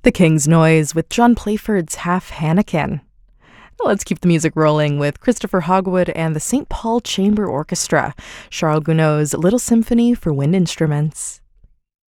The King's Noise with John Playford's Half Hannikin. Let's keep the music rolling with Christopher Hogwood and the St. Paul Chamber Orchestra, Charles Gounod's Little Symphony for Wind Instruments.